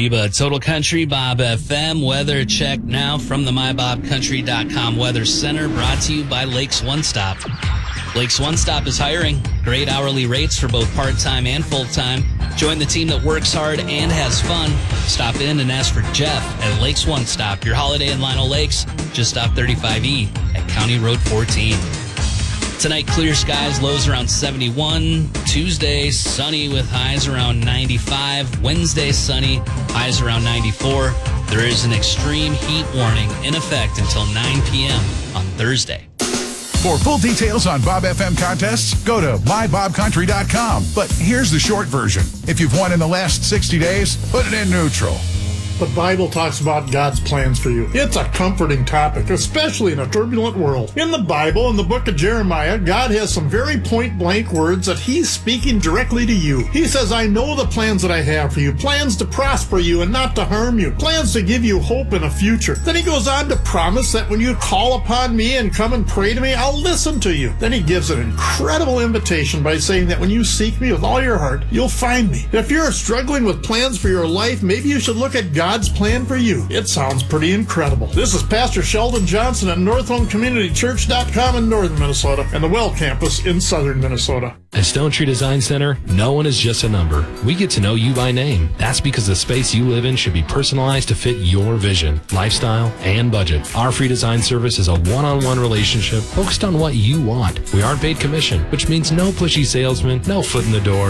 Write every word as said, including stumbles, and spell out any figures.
Reba, Total Country, Bob F M. Weather check now from the my bob country dot com Weather Center, brought to you by Lakes One Stop. Lakes One Stop is hiring. Great hourly rates for both part-time and full-time. Join the team that works hard and has fun. Stop in and ask for Jeff at Lakes One Stop, your holiday in Lionel Lakes, just off thirty-five E at County Road fourteen. Tonight, clear skies, lows around seventy-one. Tuesday, sunny with highs around ninety-five. Wednesday, sunny, highs around ninety-four. There is an extreme heat warning in effect until nine p.m. on Thursday. For full details on Bob F M contests, go to my bob country dot com. But here's the short version. If you've won in the last sixty days, put it in neutral. The Bible talks about God's plans for you. It's a comforting topic, especially in a turbulent world. In the Bible, in the book of Jeremiah, God has some very point-blank words that he's speaking directly to you. He says, I know the plans that I have for you, plans to prosper you and not to harm you, plans to give you hope in a future. Then he goes on to promise that when you call upon me and come and pray to me, I'll listen to you. Then he gives an incredible invitation by saying that when you seek me with all your heart, you'll find me. If you're struggling with plans for your life, maybe you should look at God God's plan for you. It sounds pretty incredible. This is Pastor Sheldon Johnson at North Home Community Church dot com in northern Minnesota and the Well Campus in southern Minnesota. At Stone Tree Design Center, no one is just a number. We get to know you by name. That's because the space you live in should be personalized to fit your vision, lifestyle, and budget. Our free design service is a one-on-one relationship focused on what you want. We aren't paid commission, which means no pushy salesman, no foot in the door.